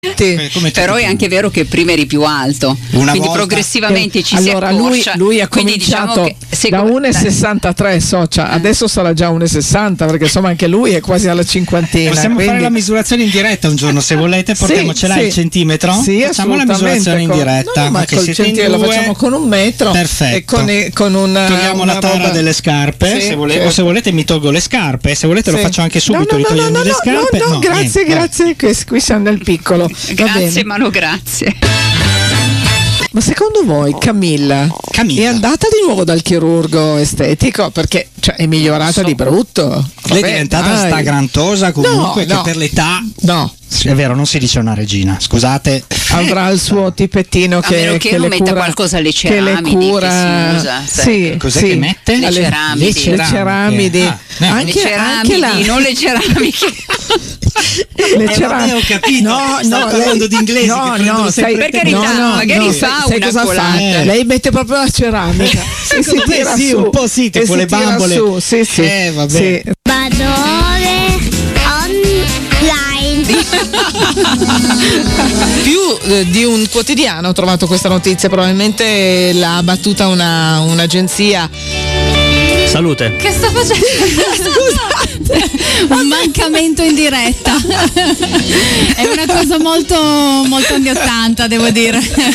Però è anche vero che prima eri più alto, Una quindi volta progressivamente ci allora, si accorcia. lui ha Quindi cominciato diciamo da 1,63 socia, adesso sarà già 1,60 perché insomma anche lui è quasi alla cinquantina. Possiamo quindi... fare la misurazione in diretta un giorno se volete, portiamocela il centimetro. Sì, facciamo la misurazione in diretta. No, ma che col siete in centimetro lo due. facciamo con 1 metro. Perfetto. E con un togliamo la tara delle scarpe, Sì, o se volete mi tolgo le scarpe, se volete lo faccio anche subito, ritogliermi le scarpe. No, grazie, qui siamo nel piccolo. Grazie, ma no, grazie. Ma secondo voi Camilla è andata di nuovo dal chirurgo estetico perché è migliorata di brutto? Lei è diventata stagrantosa comunque che per l'età. No. È vero, non si dice una regina, scusate. Avrà il suo tipettino che, a meno che non metta qualcosa alle ceramidi che si usa. Sì, cos'è che mette? Le ceramidi. Le ceramidi. Le ceramidi, non le ceramiche. Le ceramiche. Ho capito. No, parlando di inglese. Per carità, magari fa sai una cosa colata. fa? Lei mette proprio la ceramica. Secondo me sì, un po' sì, tipo le bambole. Sì. Vabbè. Sì. Badone online. Più di un quotidiano ho trovato questa notizia, probabilmente l'ha battuta un'agenzia. Salute. Che sta facendo? Scusate, un mancamento in diretta. È una cosa molto molto anni 80, devo dire.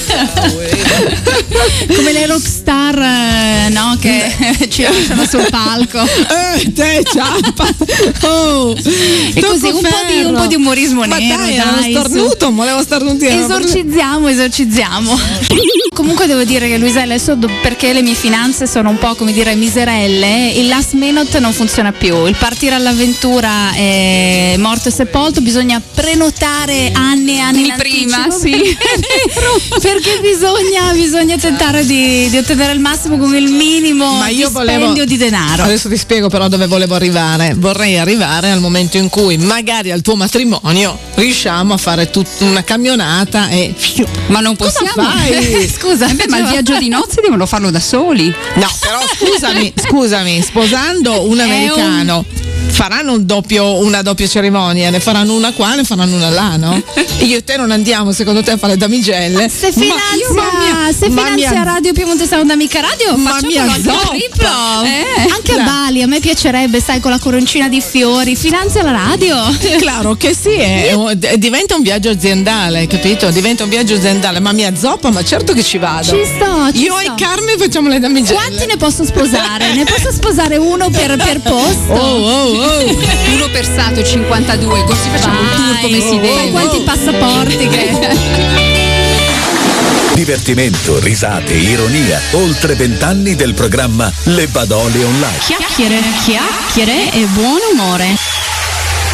Come le rockstar, no? Che ci lasciano sul palco. Te ciappa. E così un po' di umorismo nero. Dai, volevo starnutire. Esorcizziamo. Comunque devo dire che Luisa, adesso perché le mie finanze sono un po' come dire miserelle, il last minute non funziona più, il partire all'avventura è morto e sepolto, bisogna prenotare anni e anni in prima, anticipo, sì. Perché bisogna tentare di ottenere il massimo con il minimo dispendio di denaro. Adesso ti spiego però dove volevo arrivare. Vorrei arrivare al momento in cui magari al tuo matrimonio riusciamo a fare tutta una camionata e ma non possiamo. Scusa, ma il viaggio di nozze devono farlo da soli. No, però scusami, sposando un americano faranno una doppia cerimonia, ne faranno una qua, ne faranno una là, no? Io e te non andiamo secondo te a fare damigelle? Se finanzia Radio Piemonte Sound Amica Radio, facciamo anche triplo. Anche a Bali, a me piacerebbe, sai, con la coroncina di fiori, finanzia la radio. Claro che sì, diventa un viaggio aziendale, capito? Diventa un viaggio aziendale, ma mia zoppa, ma certo che ci vado. Ci sto. Io e Carmen facciamo le damigelle. Quanti ne posso sposare? Ne posso sposare uno per posto? Uno per stato, 52, così facciamo un tour come si deve. Sai quanti passaporti che... Divertimento, risate, ironia, oltre 20 anni del programma Le Badole Online. Chiacchiere e buon umore.